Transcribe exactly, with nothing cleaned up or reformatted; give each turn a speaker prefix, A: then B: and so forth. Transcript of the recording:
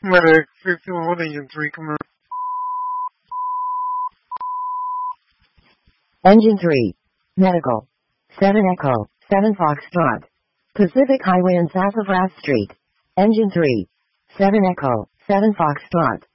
A: Medic, fifty-one, Engine three, commercial.
B: Engine three. Medical. seven Echo, seven Foxtrot. Pacific Highway and south of Rath Street. Engine three. seven Echo, seven Foxtrot.